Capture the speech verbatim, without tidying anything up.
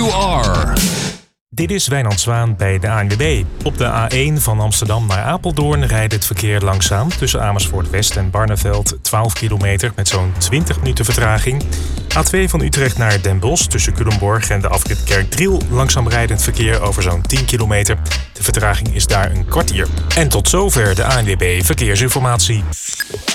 you are. Dit is Wijnand Zwaan bij de A N W B. Op de A één van Amsterdam naar Apeldoorn rijdt het verkeer langzaam tussen Amersfoort West en Barneveld twaalf kilometer met zo'n twintig minuten vertraging. A twee van Utrecht naar Den Bosch tussen Culemborg en de afrit Kerkdriel langzaam rijdend verkeer over zo'n tien kilometer. De vertraging is daar een kwartier. En tot zover de A N W B Verkeersinformatie.